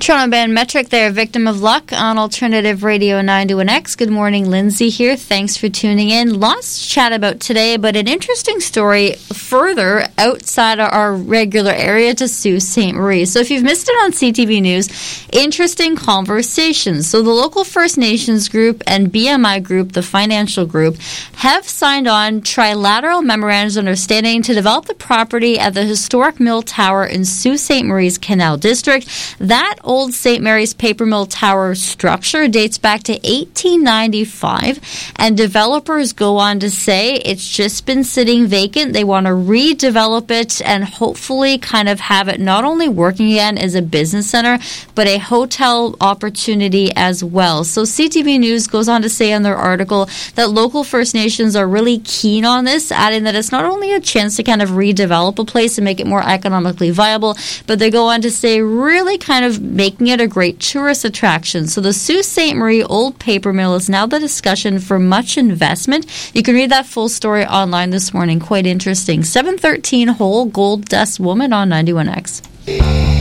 Toronto band Metric there, Victim of Luck on Alternative Radio 921X. Good morning, Lindsay here. Thanks for tuning in. Lots to chat about today, but an interesting story further outside our regular area to Sault Ste. Marie. So if you've missed it on CTV News, interesting conversations. So the local First Nations group and BMI group, the financial group, have signed on trilateral memorandums of understanding to develop the property at the historic mill tower in Sault Ste. Marie's Canal District. That old St. Mary's paper mill tower structure dates back to 1895, and developers go on to say it's just been sitting vacant. They want to redevelop it and hopefully kind of have it not only working again as a business center, but a hotel opportunity as well. So CTV News goes on to say in their article that local First Nations are really keen on this, adding that it's not only a chance to kind of redevelop a place and make it more economically viable, but they go on to say really kind of making it a great tourist attraction. So the Sault Ste. Marie Old Paper Mill is now the discussion for much investment. You can read that full story online this morning. Quite interesting. 7:13 Whole Gold Dust Woman on 91X.